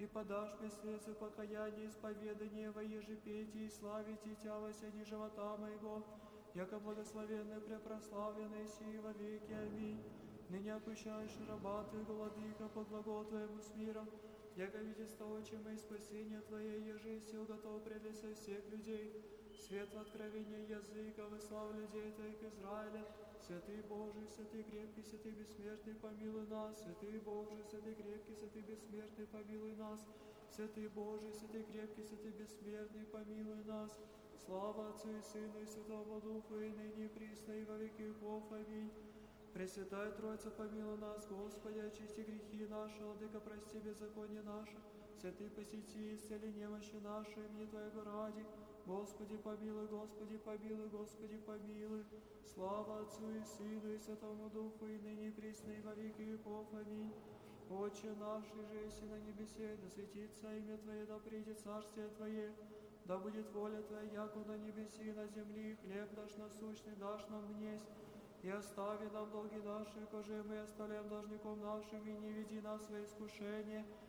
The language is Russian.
и подашь мне слезы покаяния, исповедание во ежепетии, славите Тя во сяди живота моего, яко благословенный, препрославленный сии во веки. Аминь. Ныне опущаешь раба Твоего, владыка, по глаголу Твоему с миром, яко видишь того, чем и спасение Твое, еже и сил готов пред лице всех людей. Свет в откровении языка, вы славу людей Твоих Израиля. Святый Божий, святый крепкий, святый бессмертный, помилуй нас. Святый Божий, святый крепкий, святый бессмертный, помилуй нас. Святый Божий, святый крепкий, святый бессмертный, помилуй нас. Слава Отцу и Сыну и Святому Духу, и ныне и присно, и во веки веков. Аминь. Пресвятая Троица, помилуй нас, Господи, очисти грехи наши, Владыка, прости беззаконие наше. Святый, посети, исцели немощи наши, имени Твоего ради. Господи, помилуй, Господи, помилуй, Господи, помилуй. Слава Отцу и Сыну и Святому Духу, и ныне и присно, и во веки веков. Аминь. Отче наш, иже еси на небесе, да светится имя Твое, да придет царствие Твое, да будет воля Твоя, яко на небеси и на земли. Хлеб наш насущный дашь нам днесь, и остави нам долги наши, коже мы оставляем должником нашим, и не веди нас во искушение,